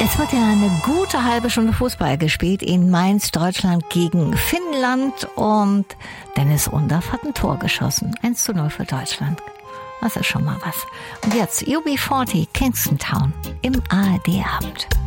Es wird ja eine gute halbe Stunde Fußball gespielt in Mainz, Deutschland gegen Finnland, und Dennis Undaff hat ein Tor geschossen. 1:0 für Deutschland. Das ist schon mal was. Und jetzt UB40 Kingston Town im ARD-Abend.